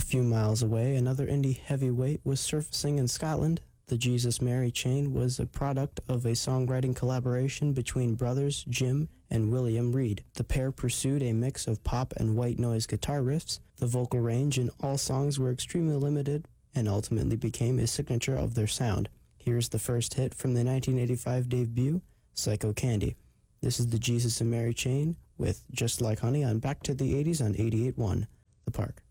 few miles away, another indie heavyweight was surfacing in Scotland. The Jesus Mary Chain was a product of a songwriting collaboration between brothers Jim and William Reed. The pair pursued a mix of pop and white noise guitar riffs. The vocal range in all songs were extremely limited and ultimately became a signature of their sound. Here's the first hit from the 1985 debut, Psycho Candy. This is the Jesus and Mary Chain with Just Like Honey on Back to the 80s on 88.1 The Park.